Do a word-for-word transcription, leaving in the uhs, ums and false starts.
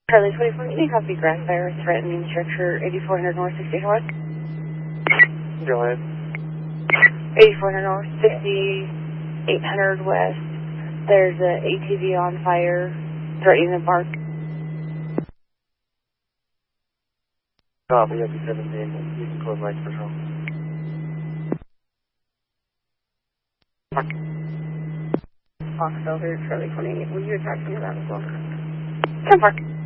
Charlie twenty-four, can you copy grass fire threatening structure eighty-four hundred north, sixty north? Go ahead. eighty-four hundred north, sixty-eight hundred west. There's a A T V on fire threatening the park. Copy, F B seventeen. You can close lights patrol. Fox over, Charlie twenty-eight. Will you attack me about as well? ten park.